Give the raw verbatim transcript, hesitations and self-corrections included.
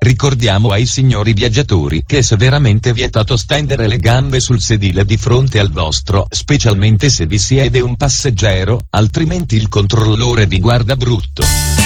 Ricordiamo ai signori viaggiatori che è severamente vietato stendere le gambe sul sedile di fronte al vostro, specialmente se vi siede un passeggero, altrimenti il controllore vi guarda brutto.